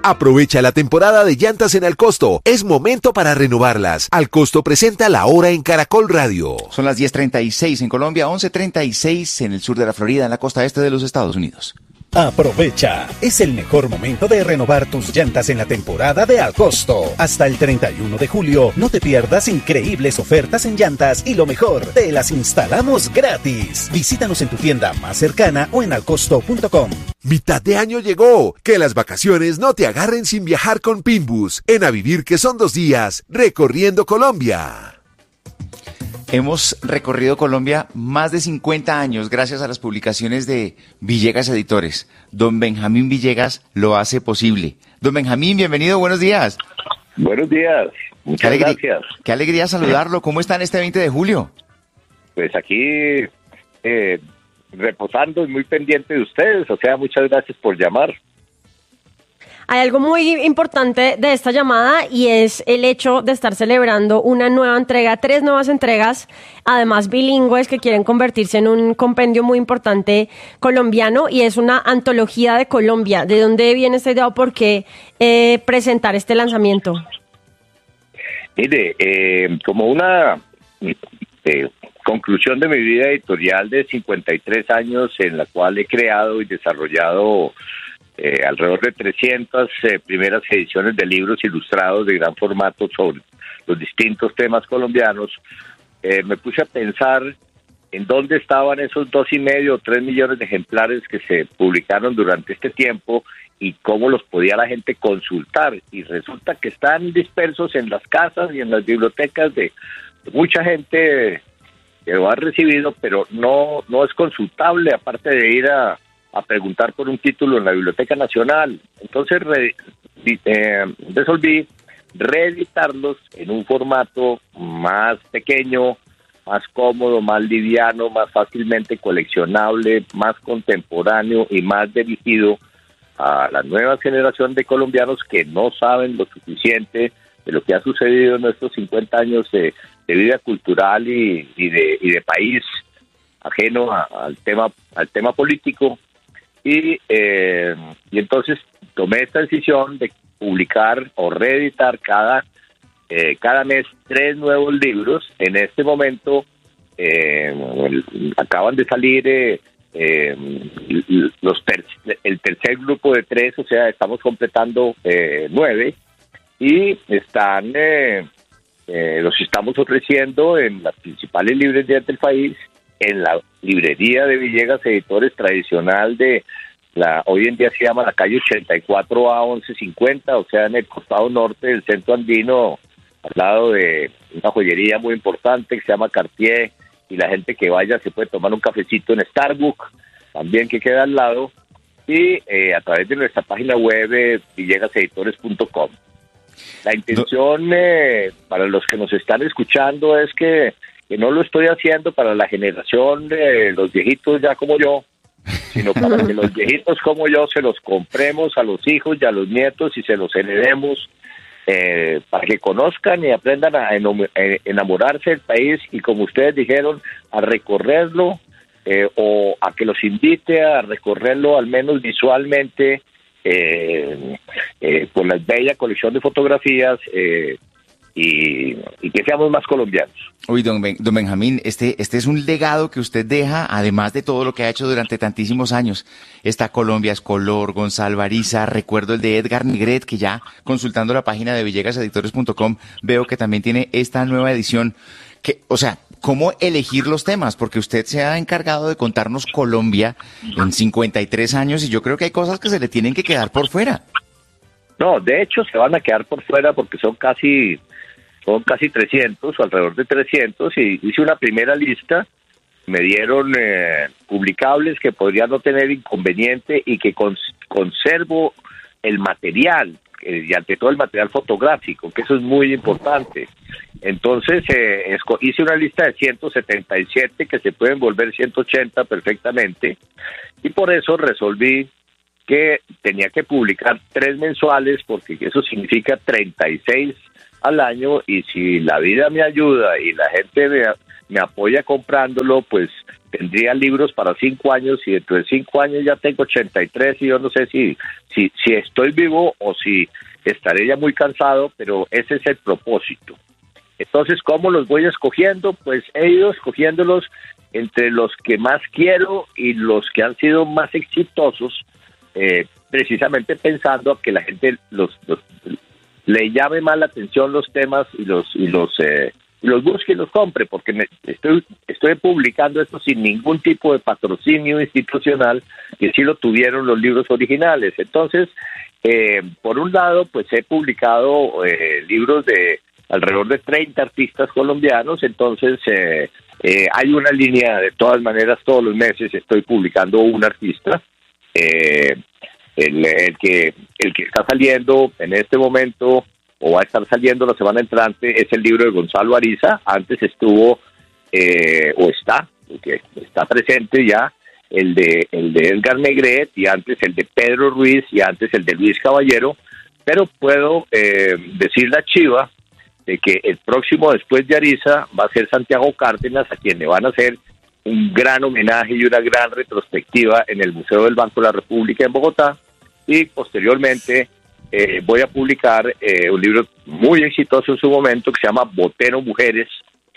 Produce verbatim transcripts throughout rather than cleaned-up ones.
Aprovecha la temporada de llantas en Alcosto. Es momento para renovarlas. Alcosto presenta La Hora en Caracol Radio. Son las diez treinta y seis en Colombia, once treinta y seis en el sur de la Florida, en la costa este de los Estados Unidos. Aprovecha, es el mejor momento de renovar tus llantas en la temporada de Alcosto. Hasta el treinta y uno de julio, no te pierdas increíbles ofertas en llantas y lo mejor, te las instalamos gratis. Visítanos en tu tienda más cercana o en alcosto punto com. Mitad de año llegó, que las vacaciones no te agarren sin viajar con Pinbus. En A Vivir que son dos días, recorriendo Colombia. Hemos recorrido Colombia más de cincuenta años gracias a las publicaciones de Villegas Editores. Don Benjamín Villegas lo hace posible. Don Benjamín, bienvenido, buenos días. Buenos días, muchas qué alegría, gracias. Qué alegría saludarlo. ¿Cómo está en este veinte de julio? Pues aquí eh, reposando y muy pendiente de ustedes, o sea, muchas gracias por llamar. Hay algo muy importante de esta llamada y es el hecho de estar celebrando una nueva entrega, tres nuevas entregas, además bilingües, que quieren convertirse en un compendio muy importante colombiano, y es una antología de Colombia. ¿De dónde viene esta idea o por qué eh, presentar este lanzamiento? Mire, eh, como una eh, conclusión de mi vida editorial de cincuenta y tres años, en la cual he creado y desarrollado Eh, alrededor de trescientas eh, primeras ediciones de libros ilustrados de gran formato sobre los distintos temas colombianos, eh, me puse a pensar en dónde estaban esos dos y medio o tres millones de ejemplares que se publicaron durante este tiempo y cómo los podía la gente consultar. Y resulta que están dispersos en las casas y en las bibliotecas de mucha gente que lo ha recibido, pero no, no es consultable, aparte de ir a a preguntar por un título en la Biblioteca Nacional. Entonces re, eh, resolví reeditarlos en un formato más pequeño, más cómodo, más liviano, más fácilmente coleccionable, más contemporáneo y más dirigido a la nueva generación de colombianos que no saben lo suficiente de lo que ha sucedido en estos cincuenta años de, de vida cultural y, y, de, y de país ajeno a, al tema al tema político. Y, eh, y entonces tomé esta decisión de publicar o reeditar cada, eh, cada mes tres nuevos libros. En este momento eh, el, acaban de salir eh, eh, los ter, el tercer grupo de tres, o sea, estamos completando eh, nueve, y están eh, eh, los estamos ofreciendo en las principales librerías del país, en la librería de Villegas Editores tradicional de la, hoy en día se llama la calle ochenta y cuatro A once cincuenta, o sea, en el costado norte del centro andino, al lado de una joyería muy importante que se llama Cartier, y la gente que vaya se puede tomar un cafecito en Starbucks, también, que queda al lado, y eh, a través de nuestra página web eh, villegas editores punto com. La intención eh, para los que nos están escuchando es que que no lo estoy haciendo para la generación de los viejitos ya como yo, sino para que los viejitos como yo se los compremos a los hijos y a los nietos y se los heredemos, eh, para que conozcan y aprendan a enamorarse del país y, como ustedes dijeron, a recorrerlo, eh, o a que los invite a recorrerlo al menos visualmente, eh, eh, con la bella colección de fotografías, eh, Y, y que seamos más colombianos. Uy, don, ben, don Benjamín, este, este es un legado que usted deja, además de todo lo que ha hecho durante tantísimos años. Está Colombia es Color, Gonzalo Ariza, recuerdo el de Edgar Negret, que ya consultando la página de villegas editores punto com veo que también tiene esta nueva edición. Que, o sea, ¿cómo elegir los temas? Porque usted se ha encargado de contarnos Colombia en cincuenta y tres años, y yo creo que hay cosas que se le tienen que quedar por fuera. No, de hecho se van a quedar por fuera porque son casi... Son casi trescientos, o alrededor de trescientos, y hice una primera lista. Me dieron eh, publicables que podrían no tener inconveniente y que cons- conservo el material, eh, y ante todo el material fotográfico, que eso es muy importante. Entonces eh, esco- hice una lista de ciento setenta y siete que se pueden volver ciento ochenta perfectamente, y por eso resolví que tenía que publicar tres mensuales, porque eso significa treinta y seis al año, y si la vida me ayuda y la gente me, me apoya comprándolo, pues tendría libros para cinco años y dentro de cinco años ya tengo ochenta y tres y yo no sé si, si, si estoy vivo o si estaré ya muy cansado, pero ese es el propósito. Entonces, ¿cómo los voy escogiendo? Pues he ido escogiéndolos entre los que más quiero y los que han sido más exitosos, eh, precisamente pensando a que la gente los, los le llame más la atención los temas y los y los eh, los busque y los compre, porque me, estoy estoy publicando esto sin ningún tipo de patrocinio institucional, que sí lo tuvieron los libros originales. Entonces, eh, por un lado, pues he publicado eh, libros de alrededor de treinta artistas colombianos, entonces eh, eh, hay una línea, de todas maneras, todos los meses estoy publicando un artista. Eh, el, el que el que está saliendo en este momento, o va a estar saliendo la semana entrante, es el libro de Gonzalo Ariza. Antes estuvo, eh, o está, porque está presente ya, el de el de Edgar Negret, y antes el de Pedro Ruiz, y antes el de Luis Caballero, pero puedo eh, decir la chiva de que el próximo después de Ariza va a ser Santiago Cárdenas, a quien le van a hacer un gran homenaje y una gran retrospectiva en el Museo del Banco de la República en Bogotá, y posteriormente eh, voy a publicar eh, un libro muy exitoso en su momento que se llama Botero Mujeres,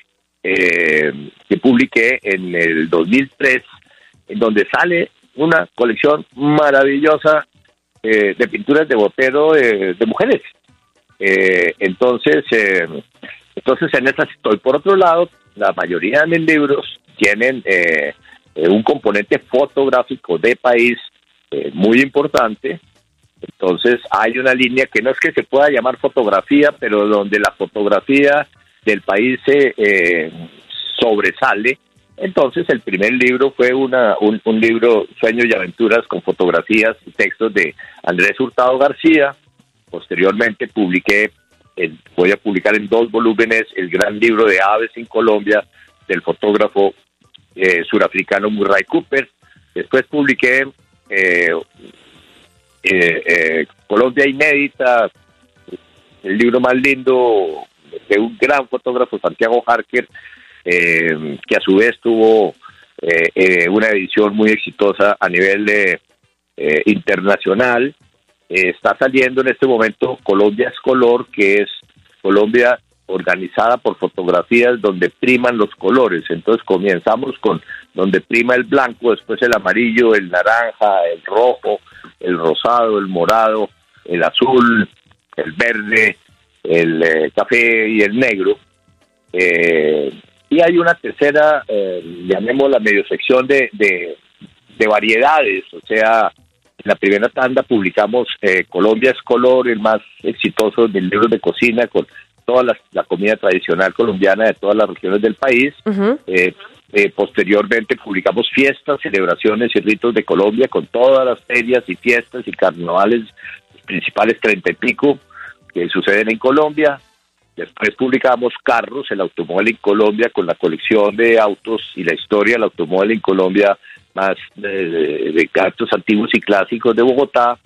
eh, que publiqué en el dos mil tres, en donde sale una colección maravillosa eh, de pinturas de Botero eh, de mujeres. Eh, entonces, eh, entonces en esas estoy. Por otro lado, la mayoría de mis libros tienen eh, eh, un componente fotográfico de país eh, muy importante. Entonces hay una línea que no es que se pueda llamar fotografía, pero donde la fotografía del país se eh, sobresale. Entonces el primer libro fue una un, un libro, Sueños y Aventuras, con fotografías y textos de Andrés Hurtado García. Posteriormente publiqué, el, voy a publicar en dos volúmenes, el gran libro de aves en Colombia, del fotógrafo eh, surafricano Murray Cooper. Después publiqué eh, eh, eh, Colombia Inédita, el libro más lindo de un gran fotógrafo, Santiago Harker, eh, que a su vez tuvo eh, eh, una edición muy exitosa a nivel de, eh, internacional. Eh, está saliendo en este momento Colombia es Color, que es Colombia organizada por fotografías donde priman los colores. Entonces comenzamos con donde prima el blanco, después el amarillo, el naranja, el rojo, el rosado, el morado, el azul, el verde, el eh, café y el negro. Eh, y hay una tercera, eh, llamémosla medio sección de, de, de variedades, o sea, en la primera tanda publicamos eh, Colombia es Color, el más exitoso de libros de cocina, con toda la, la comida tradicional colombiana de todas las regiones del país. Uh-huh. eh, eh, posteriormente publicamos Fiestas, Celebraciones y Ritos de Colombia, con todas las ferias y fiestas y carnavales principales, treinta y pico, que suceden en Colombia. Después publicamos Carros, el automóvil en Colombia, con la colección de autos y la historia del automóvil en Colombia, más de, de actos antiguos y clásicos de Bogotá.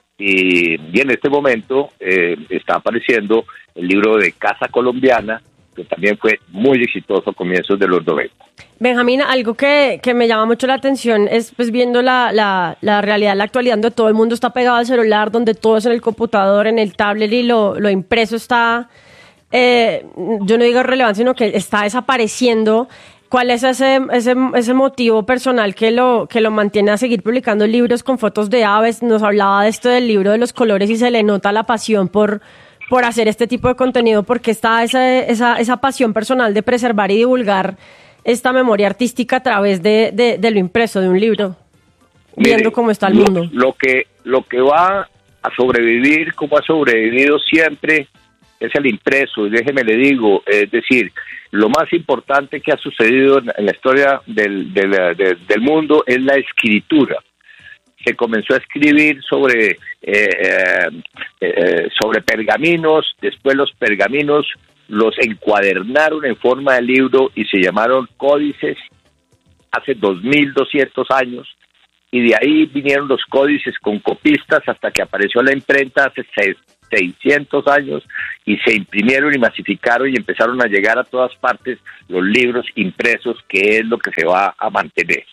Y, y en este momento eh, está apareciendo el libro de Casa Colombiana, que también fue muy exitoso a comienzos de los noventa. Benjamín, algo que, que me llama mucho la atención es, pues, viendo la, la, la realidad, la actualidad, donde todo el mundo está pegado al celular, donde todo es en el computador, en el tablet, y lo, lo impreso está, eh, yo no digo relevante, sino que está desapareciendo. ¿Cuál es ese, ese, ese motivo personal que lo, que lo mantiene a seguir publicando libros con fotos de aves? Nos hablaba de esto del libro de los colores y se le nota la pasión por, por hacer este tipo de contenido, porque está esa, esa, esa pasión personal de preservar y divulgar esta memoria artística a través de, de, de lo impreso, de un libro, Mire, viendo cómo está el lo, mundo. Lo que, lo que va a sobrevivir, como ha sobrevivido siempre, es el impreso. Y déjeme le digo, es decir, lo más importante que ha sucedido en, en la historia del, del, del, del mundo es la escritura. Se comenzó a escribir sobre, eh, eh, eh, sobre pergaminos, después los pergaminos los encuadernaron en forma de libro y se llamaron códices hace dos mil doscientos años, y de ahí vinieron los códices con copistas hasta que apareció la imprenta hace seiscientos años y se imprimieron y masificaron y empezaron a llegar a todas partes los libros impresos, que es lo que se va a mantener.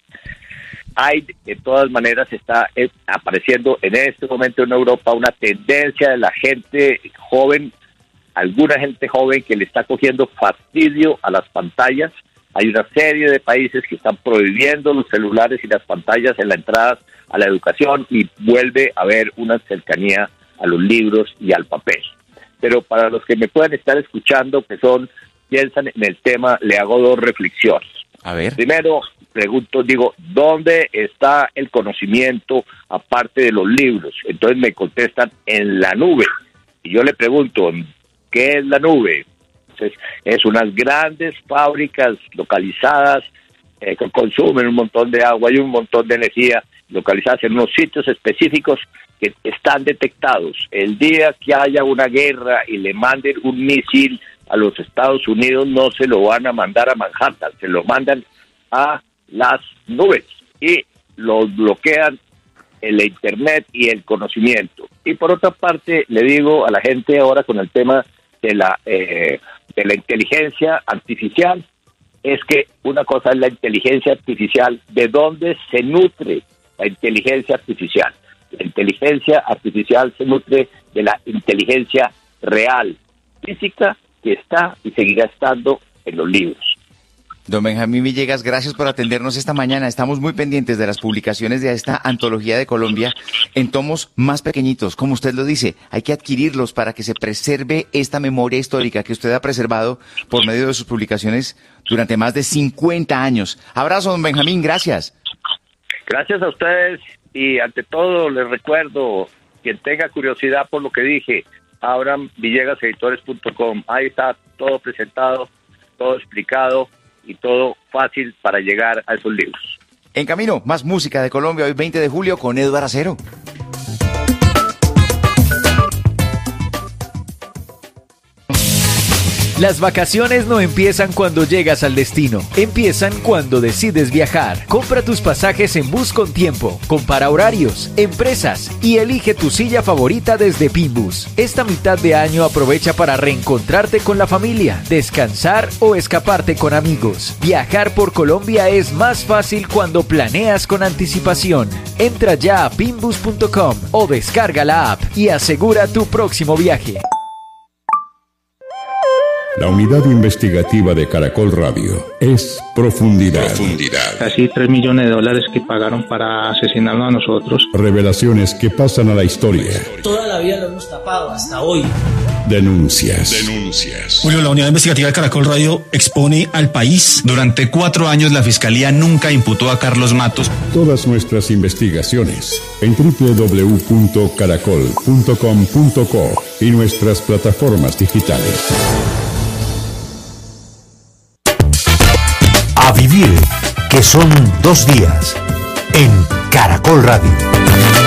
Hay, de todas maneras, está eh, apareciendo en este momento en Europa una tendencia de la gente joven, alguna gente joven que le está cogiendo fastidio a las pantallas. Hay una serie de países que están prohibiendo los celulares y las pantallas en la entrada a la educación y vuelve a haber una cercanía a los libros y al papel. Pero para los que me puedan estar escuchando, que son, piensan en el tema, le hago dos reflexiones. A ver. Primero, pregunto, digo, ¿dónde está el conocimiento aparte de los libros? Entonces me contestan, en la nube. Y yo le pregunto, ¿qué es la nube? Entonces, es unas grandes fábricas localizadas eh, que consumen un montón de agua y un montón de energía, localizadas en unos sitios específicos que están detectados. El día que haya una guerra y le manden un misil a los Estados Unidos, no se lo van a mandar a Manhattan, se lo mandan a las nubes y los bloquean el internet y el conocimiento. Y por otra parte, le digo a la gente ahora con el tema de la eh, de la inteligencia artificial, es que una cosa es la inteligencia artificial, ¿de dónde se nutre la inteligencia artificial? La inteligencia artificial se nutre de la inteligencia real, física, que está y seguirá estando en los libros. Don Benjamín Villegas, gracias por atendernos esta mañana. Estamos muy pendientes de las publicaciones de esta antología de Colombia en tomos más pequeñitos. Como usted lo dice, hay que adquirirlos para que se preserve esta memoria histórica que usted ha preservado por medio de sus publicaciones durante más de cincuenta años. Abrazo, don Benjamín, gracias. Gracias a ustedes y ante todo les recuerdo, quien tenga curiosidad por lo que dije, abran villegas editores punto com. Ahí está todo presentado, todo explicado y todo fácil para llegar a esos libros. En camino, más música de Colombia hoy veinte de julio con Eduardo Acero. Las vacaciones no empiezan cuando llegas al destino, empiezan cuando decides viajar. Compra tus pasajes en Bus con Tiempo, compara horarios, empresas y elige tu silla favorita desde Pinbus. Esta mitad de año aprovecha para reencontrarte con la familia, descansar o escaparte con amigos. Viajar por Colombia es más fácil cuando planeas con anticipación. Entra ya a pinbus punto com o descarga la app y asegura tu próximo viaje. La unidad investigativa de Caracol Radio es Profundidad. Profundidad. Casi tres millones de dólares que pagaron para asesinarnos a nosotros. Revelaciones que pasan a la historia. Toda la vida lo hemos tapado hasta hoy. Denuncias. Denuncias. Julio, la unidad investigativa de Caracol Radio expone al país. Durante cuatro años la Fiscalía nunca imputó a Carlos Matos. Todas nuestras investigaciones en doble u doble u doble u punto caracol punto com punto co y nuestras plataformas digitales. A vivir, que son dos días, en Caracol Radio.